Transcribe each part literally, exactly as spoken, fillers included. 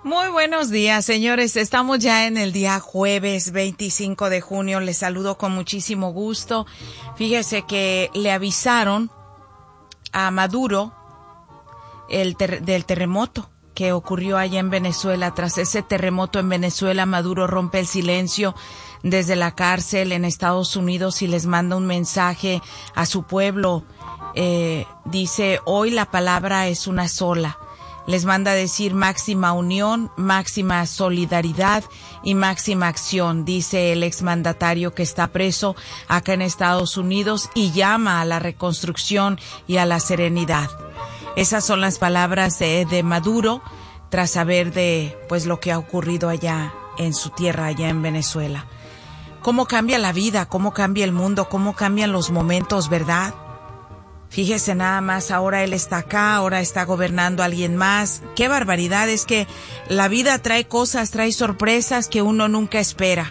Muy buenos días, señores. Estamos ya en el día jueves veinticinco de junio. Les saludo con muchísimo gusto. Fíjese que le avisaron a Maduro el ter- del terremoto que ocurrió allá en Venezuela. Tras ese terremoto en Venezuela, Maduro rompe el silencio desde la cárcel en Estados Unidos y les manda un mensaje a su pueblo. Eh, dice, hoy la palabra es una sola. Les manda a decir máxima unión, máxima solidaridad y máxima acción, dice el exmandatario que está preso acá en Estados Unidos, y llama a la reconstrucción y a la serenidad. Esas son las palabras de, de Maduro tras saber de pues lo que ha ocurrido allá en su tierra, allá en Venezuela. Cómo cambia la vida, cómo cambia el mundo, cómo cambian los momentos, ¿verdad? Fíjese nada más, ahora él está acá, ahora está gobernando alguien más. Qué barbaridad, es que la vida trae cosas, trae sorpresas que uno nunca espera.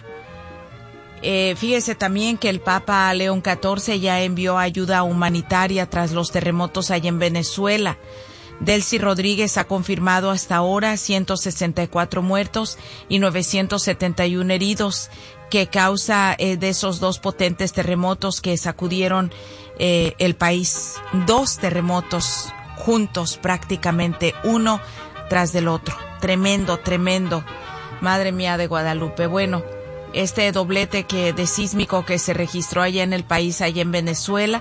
Eh, fíjese también que el Papa León catorce ya envió ayuda humanitaria tras los terremotos allá en Venezuela. Delcy Rodríguez ha confirmado hasta ahora ciento sesenta y cuatro muertos y novecientos setenta y uno heridos, que causa eh, de esos dos potentes terremotos que sacudieron eh, el país. Dos terremotos juntos prácticamente, uno tras del otro. Tremendo, tremendo. Madre mía de Guadalupe. Bueno, este doblete que de sísmico que se registró allá en el país, allá en Venezuela,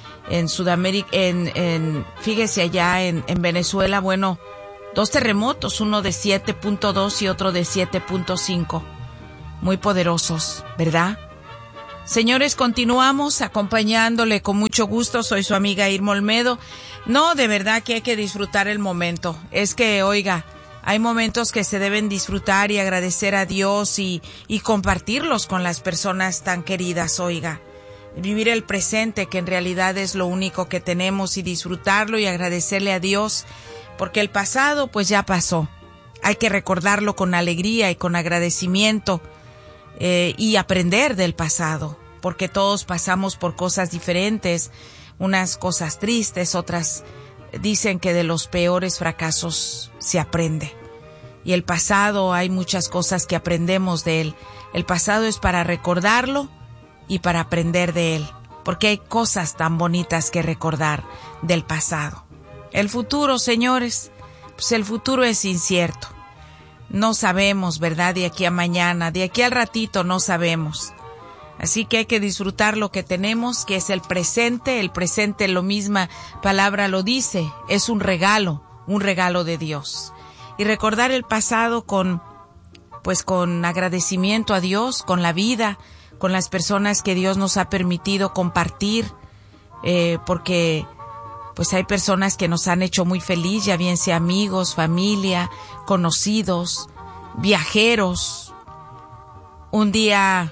en Sudamérica, en, en fíjese allá en, en Venezuela, bueno, dos terremotos, uno de siete punto dos y otro de siete punto cinco. Muy poderosos, ¿verdad? Señores, continuamos acompañándole con mucho gusto. Soy su amiga Irma Olmedo. No, de verdad que hay que disfrutar el momento. Es que, oiga, hay momentos que se deben disfrutar y agradecer a Dios y, y compartirlos con las personas tan queridas, oiga. Vivir el presente, que en realidad es lo único que tenemos, y disfrutarlo y agradecerle a Dios, porque el pasado pues ya pasó. Hay que recordarlo con alegría y con agradecimiento. Eh, y aprender del pasado, porque todos pasamos por cosas diferentes, unas cosas tristes, otras dicen que de los peores fracasos se aprende. Y el pasado, hay muchas cosas que aprendemos de él. El pasado es para recordarlo y para aprender de él, porque hay cosas tan bonitas que recordar del pasado. El futuro, señores, pues el futuro es incierto. No sabemos, ¿verdad? De aquí a mañana, de aquí al ratito no sabemos. Así que hay que disfrutar lo que tenemos, que es el presente. El presente, la misma palabra lo dice, es un regalo, un regalo de Dios. Y recordar el pasado con, pues con agradecimiento a Dios, con la vida, con las personas que Dios nos ha permitido compartir, eh, porque pues hay personas que nos han hecho muy feliz, ya bien sea amigos, familia, conocidos, viajeros. Un día,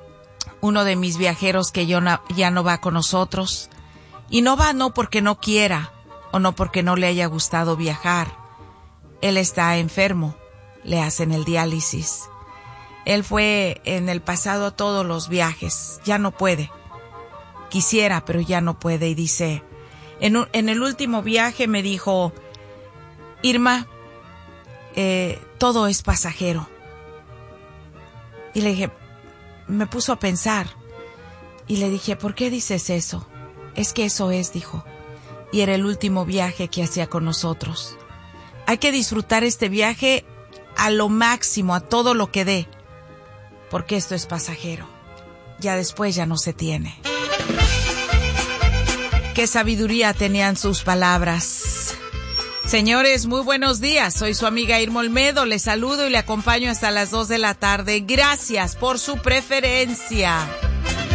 uno de mis viajeros que yo no, ya no va con nosotros, y no va no porque no quiera, o no porque no le haya gustado viajar. Él está enfermo, le hacen el diálisis. Él fue en el pasado a todos los viajes, ya no puede. Quisiera, pero ya no puede, y dice... En, un, en el último viaje me dijo, Irma, eh, todo es pasajero. Y le dije, me puso a pensar. Y le dije, ¿por qué dices eso? Es que eso es, dijo. Y era el último viaje que hacía con nosotros. Hay que disfrutar este viaje a lo máximo, a todo lo que dé. Porque esto es pasajero. Ya después ya no se tiene. Qué sabiduría tenían sus palabras. Señores, muy buenos días. Soy su amiga Irma Olmedo. Les saludo y le acompaño hasta las dos de la tarde. Gracias por su preferencia.